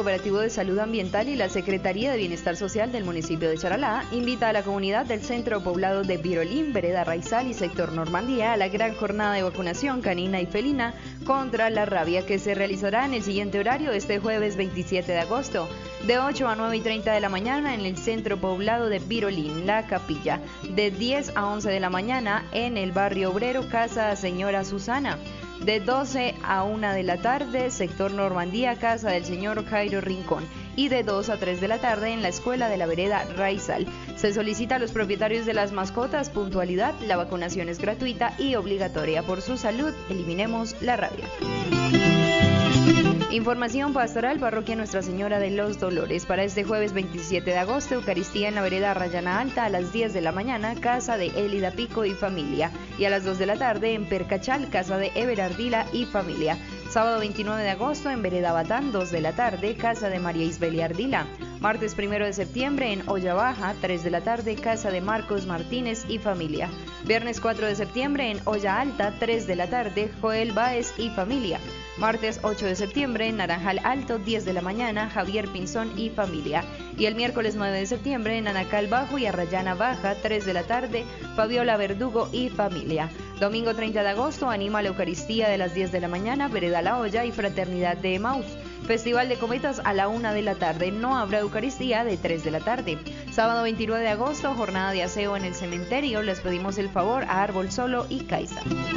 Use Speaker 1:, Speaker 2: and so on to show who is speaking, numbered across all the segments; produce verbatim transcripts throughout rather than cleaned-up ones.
Speaker 1: Cooperativo de Salud Ambiental y la Secretaría de Bienestar Social del municipio de Charalá invita a la comunidad del centro poblado de Virolín, vereda Raizal y sector Normandía a la gran jornada de vacunación canina y felina contra la rabia que se realizará en el siguiente horario este jueves veintisiete de agosto, de ocho a nueve y treinta de la mañana en el centro poblado de Virolín, La Capilla, de diez a once de la mañana en el barrio obrero Casa Señora Susana, de doce a una de la tarde, sector Normandía, casa del señor Jairo Rincón, y de dos a tres de la tarde en la escuela de la vereda Raizal. Se solicita a los propietarios de las mascotas puntualidad, la vacunación es gratuita y obligatoria. Por su salud, eliminemos la rabia. Información pastoral, parroquia Nuestra Señora de los Dolores. Para este jueves veintisiete de agosto, Eucaristía en la vereda Rayana Alta a las diez de la mañana, casa de Elida Pico y familia. Y a las dos de la tarde en Percachal, casa de Ever Ardila y familia. Sábado veintinueve de agosto en vereda Batán, dos de la tarde, casa de María Isbel Ardila. Martes primero de septiembre en Olla Baja, tres de la tarde, casa de Marcos Martínez y familia. Viernes cuatro de septiembre en Olla Alta, tres de la tarde, Joel Báez y familia. Martes ocho de septiembre en Naranjal Alto, diez de la mañana, Javier Pinzón y familia. Y el miércoles nueve de septiembre en Anacal Bajo y Arrayana Baja, tres de la tarde, Fabiola Verdugo y familia. Domingo treinta de agosto, anima la Eucaristía de las diez de la mañana, vereda La Olla y Fraternidad de Emaús. Festival de cometas a la una de la tarde, no habrá Eucaristía de tres de la tarde. Sábado veintinueve de agosto, jornada de aseo en el cementerio, les pedimos el favor a Árbol Solo y Caiza.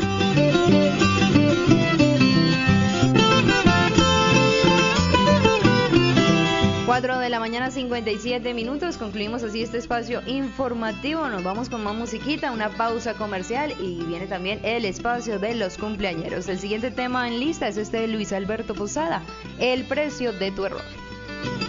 Speaker 1: cuatro de la mañana, cincuenta y siete minutos, concluimos así este espacio informativo, nos vamos con más musiquita, una pausa comercial y viene también el espacio de los cumpleañeros. El siguiente tema en lista es este de Luis Alberto Posada, El precio de tu error.